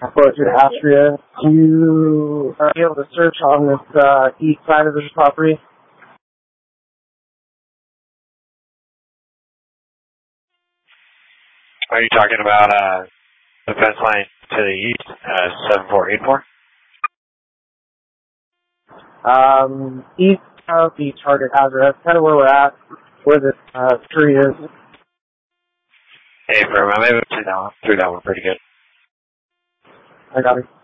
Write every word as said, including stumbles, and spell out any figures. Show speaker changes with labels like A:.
A: Forward to Astria. You are able to search on this uh, east side of this property.
B: Are you talking about uh, the fence line to the east, uh, seven four eight four?
A: Um, east of the target hazard. That's kind of where we're at, where this uh, tree is.
B: Hey, for a moment, through that one, through that one pretty good.
A: I got it.